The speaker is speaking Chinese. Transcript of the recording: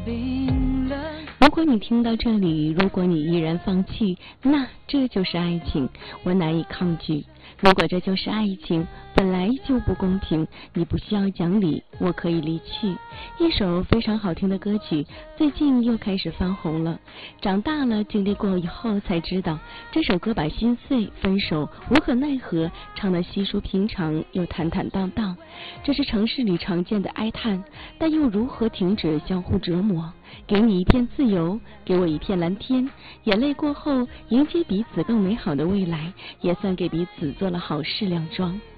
如果你听到这里，如果你依然放弃，那这就是爱情，我难以抗拒。如果这就是爱情，本来就不公平，你不需要讲理，我可以离去。一首非常好听的歌曲，最近又开始翻红了。长大了，经历过以后才知道，这首歌把心碎、分手、无可奈何唱得稀疏平常又坦坦荡荡。这是城市里常见的哀叹，但又如何停止相互折磨？给你一片自由，给我一片蓝天，眼泪过后，迎接彼此更美好的未来，也算给彼此做了好事两桩。